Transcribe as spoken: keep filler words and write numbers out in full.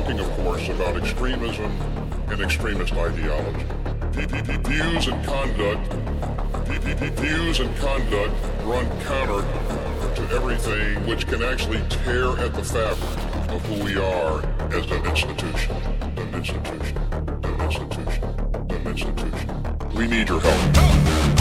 talking, of course, about extremism and extremist ideology. P P P views and conduct, P P P views and conduct run counter to everything which can actually tear at the fabric of who we are as an institution. An institution. An institution. An institution. We need your help.